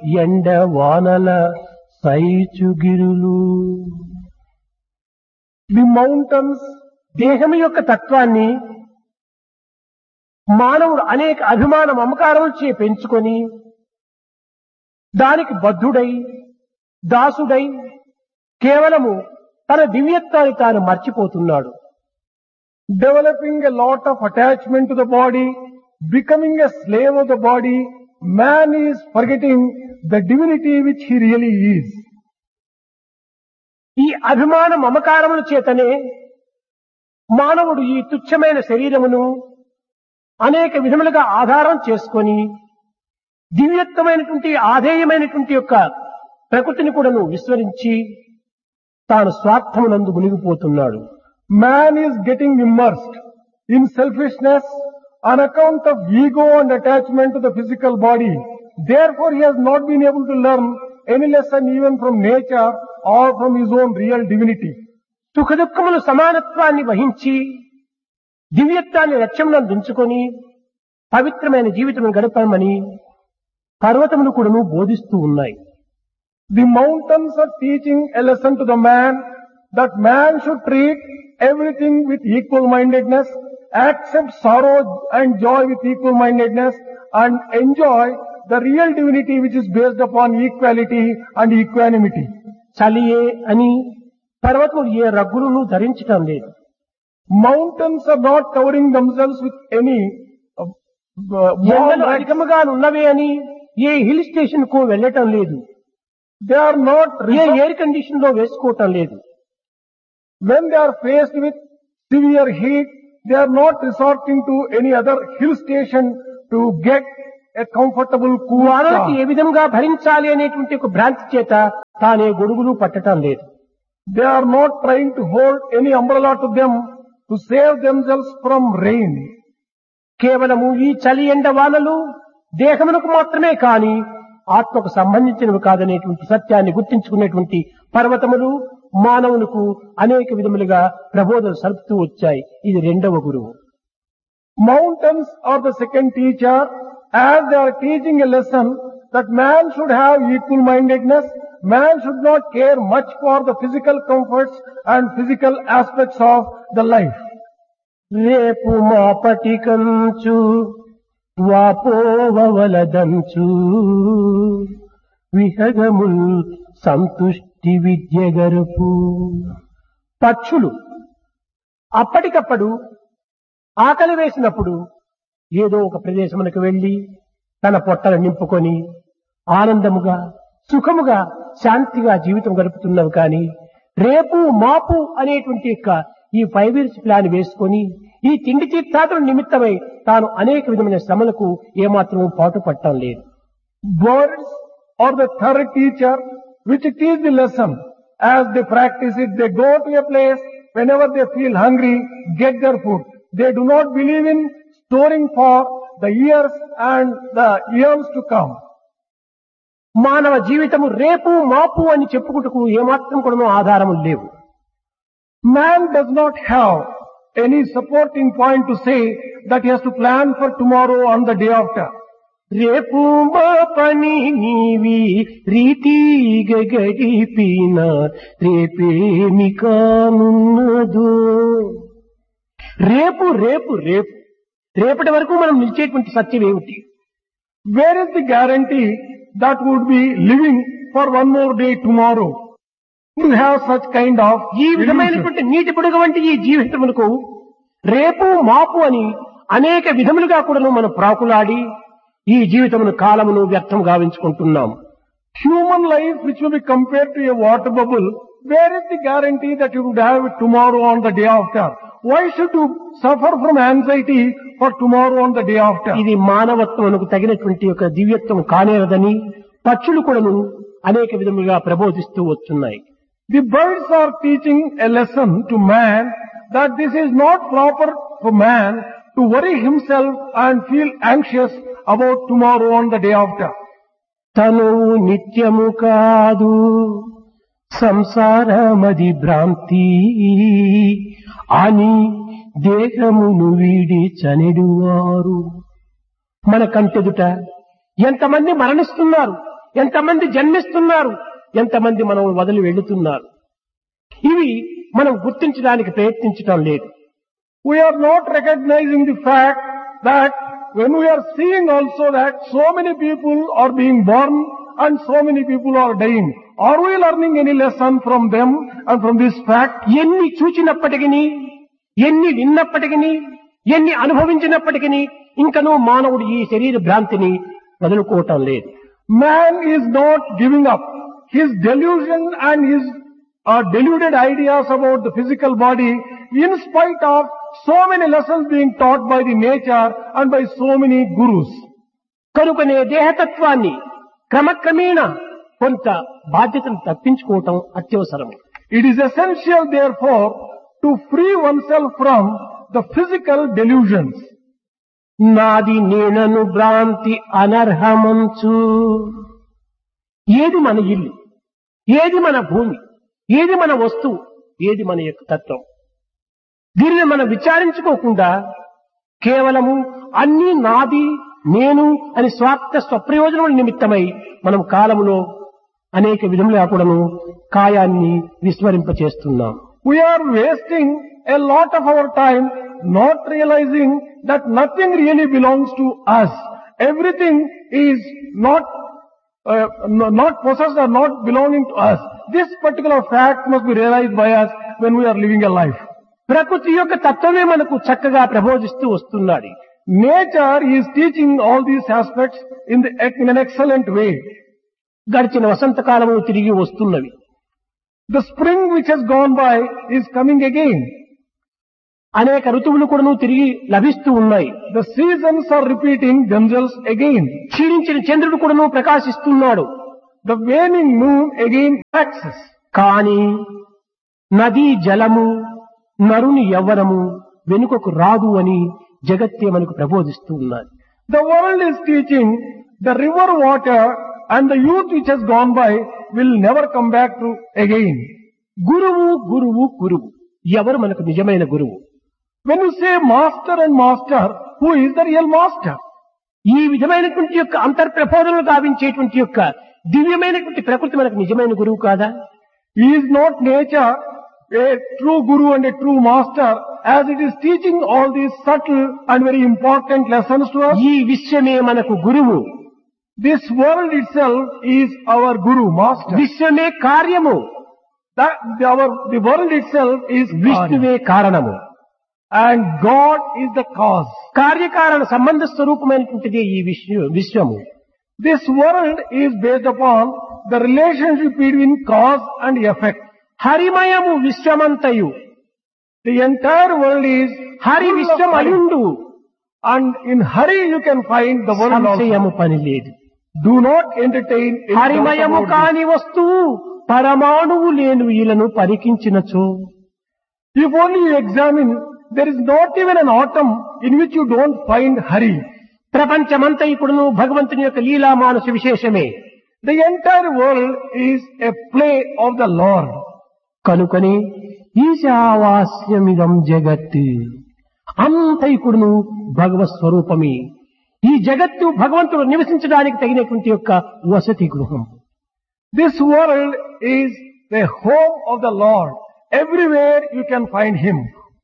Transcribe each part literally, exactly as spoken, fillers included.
ఎండ వానల సైచుగిరులు. The mountains, దేహం యొక్క తత్వాన్ని మానవుడు అనేక అభిమాన మమకారాలచే పెంచుకొని దానికి బద్ధుడై దాసుడై కేవలము తన దివ్యత్వాన్ని తాను మర్చిపోతున్నాడు. developing a lot of attachment to the body, becoming a slave of the body, man is forgetting the divinity which he really is. ఈ అభిమాన మమకారముల చేతనే మానవుడు ఈ తుచ్చమైన శరీరమును అనేక విధములుగా ఆధారం చేసుకొని దివ్యత్వమైనటువంటి ఆధేయమైనటువంటి యొక్క ప్రకృతిని కూడాను విస్మరించి తాను స్వార్థమునందు మునిగిపోతున్నాడు. Man is getting immersed in selfishness on account of ego and attachment to the physical body. Therefore, he has not been able to learn any lesson even from nature or from his own real divinity. సుఖ దుఃఖములు సమానత్వాన్ని వహించి దివ్యత్వాన్ని లక్ష్యములను దించుకొని పవిత్రమైన జీవితం గడపమని పర్వతములు కూడాను బోధిస్తూ ఉన్నాయి. The mountains are teaching a lesson to the man that man should treat everything with equal mindedness, accept sorrow and joy with equal mindedness, and enjoy the real divinity which is based upon equality and equanimity. చలియే అని పర్వతములు ఏ రగ్గులను ధరించటం లేదు. Mountains are not covering themselves with any uh, uh, warm ఎండలు rags. అధికముగా ఉన్నవే అని ఏ hill station కు వెళ్ళటం లేదు. They are not A resort- air condition లో వేసుకోవటం లేదు. when they are faced with severe heat, they are not resorting to any other hill station to get a comfortable cool వానకి ఏ car. విధంగా భరించాలి అనేటువంటి ఒక భ్రాంతి చేత తానే గొడుగులు పట్టటం లేదు. They are not trying to hold any umbrella to them to save themselves from rain. కేవలము ఈ చలి ఎండ వానలు దేహమునకు మాత్రమే కాని ఆత్మకు సంబంధించినవి కాదనేటువంటి సత్యాన్ని గుర్తించుకునేటువంటి పర్వతములు మానవులకు అనేక విధములుగా ప్రబోధన సరుపుతూ వచ్చాయి. ఇది రెండవ గురువు. Mountains are the second teacher as they are teaching a lesson that man should have equal mindedness. Man should not care much for the physical comforts and physical aspects of the life. రేపు మాపటి కంచు వాపోవలదంచు విహగముల్ సంతుష్టి విద్య గరుపు. పక్షులు అప్పటికప్పుడు ఆకలి వేసినప్పుడు ఏదో ఒక ప్రదేశమునకు వెళ్లి తన పొట్టలు నింపుకొని ఆనందముగా సుఖముగా శాంతిగా జీవితం గడుపుతున్నవి కానీ రేపు మాపు అనేటువంటి యొక్క ఈ ఫైవ్ ఇయర్స్ ప్లాన్ వేసుకొని ఈ తిండి తీర్థాదుల నిమిత్తమై తాను అనేక విధమైన శ్రమలకు ఏమాత్రం పాటు పట్టడం లేదు. Birds are the third teacher which teach the lesson. As they practice it, they go to a place whenever they feel hungry, get their food. They do not believe in storing for the years and the years to come. మానవ జీవితము రేపు మాపు అని చెప్పుకుంటూ ఏమాత్రం కూడా ఆధారములు లేవు. Man does not have any supporting point to say that he has to plan for tomorrow on the day after. రేపు మా పని నీవి రీతి గడిపిన రేపేమి కానున్నదో. రేపు రేపు రేపు రేపటి వరకు మనం నిలిచేటువంటి సత్యం ఏమిటి? Where is the guarantee that would be living for one more day tomorrow? You have such kind of ఈ illusion. విధమైనటువంటి నీటి పొడుగు వంటి ఈ జీవితములకు రేపు మాపు అని అనేక విధములుగా కూడా మనం ప్రాకులాడి ఈ జీవితమును కాలమును వ్యర్థం గావించుకుంటున్నాం. Human life which will be compared to a water bubble, where is the guarantee that you would have it tomorrow on the day after? Why should you suffer from anxiety for tomorrow on the day after? ఇది మానవత్వమునకు తగినటువంటి ఒక దివ్యత్వం కానేరదని పక్షులు కూడాను అనేక విధములుగా ప్రబోధిస్తూ వస్తున్నాయి. The birds are teaching a lesson to man that this is not proper for man to worry himself and feel anxious about tomorrow on the day after. తను నిత్యము కాదు సంసారమది భ్రాంతి అని దేహమును వీడి చనిడువారు. మన కంటెదుట ఎంతమంది మరణిస్తున్నారు, ఎంతమంది జన్మిస్తున్నారు, ఎంతమంది మనం వదిలి వెళుతున్నారు. ఇవి మనం గుర్తించడానికి ప్రయత్నించడం లేదు. We are not recognizing the fact that when we are seeing also that so many people are being born and so many people are dying. Are we learning any lesson from them and from this fact? ఎన్ని చూచినప్పటికీ, ఎన్ని విన్నప్పటికీ, ఎన్ని అనుభవించినప్పటికీ ఇంకనూ మానవుడు ఈ శరీర భ్రాంతిని వదులుకోవటం లేదు. Man is not giving up. His delusion and his uh, deluded ideas about the physical body, in spite of so many lessons being taught by the nature and by so many gurus. కనుకనే దేహతత్వాన్ని క్రమక్రమేణ కొంత బాధ్యతను తప్పించుకోవటం అత్యవసరం. It is essential therefore to free oneself from the physical delusions. నాది నేనను భ్రాంతి అనర్హమంచు. ఏది మన ఇల్లు, ఏది మన భూమి, ఏది మన వస్తువు, ఏది మన యొక్క తత్వం, దీనిని మనం విచారించుకోకుండా కేవలము అన్నీ నాది నేను అని స్వార్థ స్వప్రయోజనముల నిమిత్తమై మనం కాలములో అనేక విధములుగా కూడాను కాయాన్ని విస్మరింపచేస్తున్నాం. We are wasting a lot of our time not realizing that nothing really belongs to us. Everything is not uh, not possessed or not belonging to us. This particular fact must be realized by us when we are living a life. ప్రకృతి యొక్క తత్వమే మనకు చక్కగా ప్రబోధిస్తూ వస్తున్నాడు. Nature is teaching all these aspects in, the, in an excellent way. గడిచిన వసంతకాలము తిరిగి వస్తున్నవి. The spring which has gone by is coming again. అనేక ఋతువులు కూడాను తిరిగి లభిస్తూ ఉన్నాయి. The seasons are repeating themselves again. క్షీణించిన చంద్రుడు కూడాను ప్రకాశిస్తున్నాడు. The waning moon again waxes. కానీ నదీ జలము నరుని యవ్వనము వెనుకకు రాదు అని జగత్తే మనకు ప్రబోధిస్తూ ఉన్నది. The world is teaching the river water and the youth which has gone by will never come back to again. గురువు గురువు గురువు ఎవరు మనకు నిజమైన గురువు? When you say master and master, who is the real master? ఈ విధమైనటువంటి యొక్క అంతర్ప్రబోధనలు గావించేటువంటి యొక్క దివ్యమైనటువంటి ప్రకృతి మనకు నిజమైన గురువు కాదా? Is not nature a true guru and a true master as it is teaching all these subtle and very important lessons to us? ఈ విశ్వమే మనకు గురువు. This world itself is our guru, master. విశ్వమే కార్యము. That our the world itself is విష్ణువే కారణము. And God is the cause. కార్యకారణ సంబంధ స్వరూపమైనటువంటిది ఈ విశ్వ విశ్వము. This world is based upon the relationship between cause and effect. హరిమయము విశ్వమంతయు. The entire world is Hari విశ్వమయుండు. And in Hari you can find the world also. సంశయము పని లేదు. Do not entertain any హరిమయము doubt about కాని వస్తువు పరమాణువు లేని వీలను పరికించినచో. If only you examine, there is not even an atom in which you don't find Hari. ప్రపంచమంతా ఇప్పుడును భగవంతుని యొక్క లీలా మానస విశేషమే. The entire world is a play of the Lord. కనుకని ఈశావాస్యమిదం జగత్ అంతైకుడును భగవత్ స్వరూపమే. ఈ జగత్తు భగవంతుడు నివసించడానికి తగినటువంటి యొక్క వసతి గృహం. This world is the home of the Lord. Everywhere you can find Him.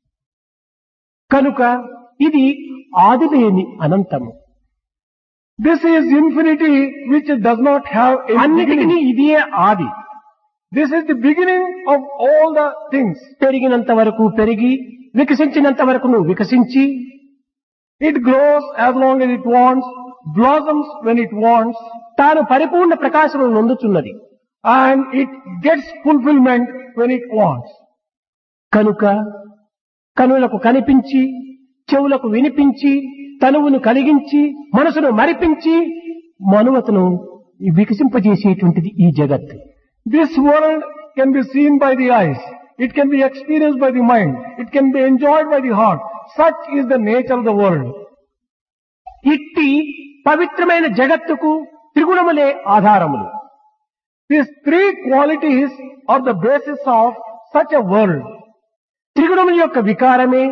కనుక ఇది ఆదిలేని అనంతము. This is infinity which does not have a అన్నిటికీ beginning. ఇదే ఆది. This is the beginning of all the things. పెరిగినంత వరకు పెరిగి వికసించినంత వరకు నువ్వు వికసించి, It grows as long as it wants, blossoms when it wants, తాను పరిపూర్ణ ప్రకాశమును నొందుచున్నది. and it gets fulfillment when it wants. కనుక కనులకు కనిపించి, చెవులకు వినిపించి, తనువును కలిగించి, మనసును మరిపించి, మనువతను వికసింపజేసేటువంటిది ఈ జగత్. This world can be seen by the eyes. It can be experienced by the mind. It can be enjoyed by the heart. Such is the nature of the world. ఇట్టి పవిత్రమైన జగత్తుకు త్రిగుణములే ఆధారములు. These three qualities are the basis of such a world. త్రిగుణముల యొక్క వికారమే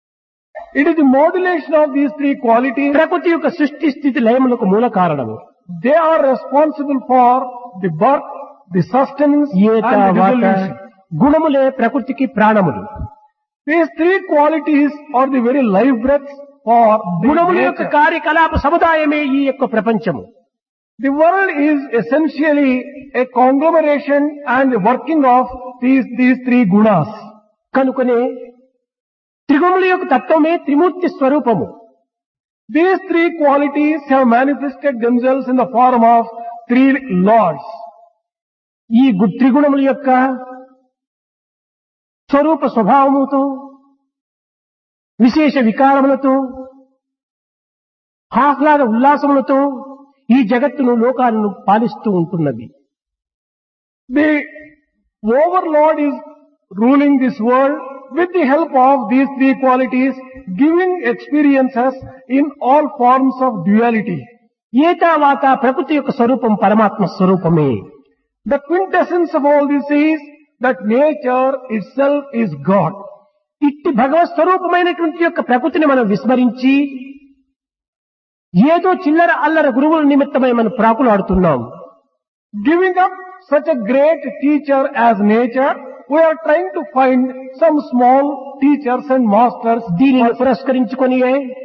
It is the modulation of these three qualities. ప్రకృతి యొక్క సృష్టి స్థితి లయములకు మూల కారణము. They are responsible for the birth, the sustenance ఏత and the వాత dissolution. గుణములే ప్రకృతికి ప్రాణములు. These three qualities are the very life breaths for the గుణముల యొక్క nature. కార్యకలాప సముదాయమే ఈ యొక్క ప్రపంచము. The world is essentially a conglomeration and the working of these, these three gunas. కనుకనే త్రిగుణముల యొక్క తత్వమే త్రిమూర్తి స్వరూపము. These three qualities have manifested themselves in the form of three lords. ఈ గు- త్రిగుణముల యొక్క స్వరూప స్వభావముతో విశేష వికారములతో ఆహ్లాద ఉల్లాసములతో ఈ జగత్తును లోకాలను పాలిస్తూ ఉంటున్నది. The overlord is ruling this world with the help of these three qualities, giving experiences in all forms of duality. ఏతావాత ప్రకృతి యొక్క స్వరూపం పరమాత్మ స్వరూపమే. The quintessence of all this is that nature itself is God. ఇట్టి భగవత్ స్వరూపమైనటువంటి యొక్క ప్రకృతిని మనం విస్మరించి ఏదో చిల్లర అల్లర గురువుల నిమిత్తమై మనం ప్రాకులాడుతున్నాం. Giving up such a great teacher as nature, we are trying to find some small teachers and masters. దీనిని పురస్కరించుకొని